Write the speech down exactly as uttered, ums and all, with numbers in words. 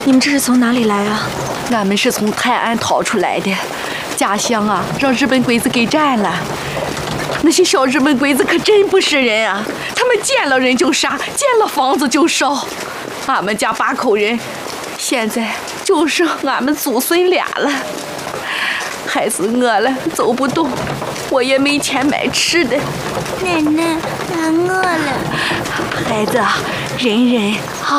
你们这是从哪里来啊？ 俺们是从泰安逃出来的，家乡啊让日本鬼子给占了。那些小日本鬼子可真不是人啊，他们见了人就杀，见了房子就烧。俺们家八口人，现在就剩俺们祖孙俩了。孩子饿了走不动，我也没钱买吃的。 奶奶，俺饿了。 孩子啊，忍忍。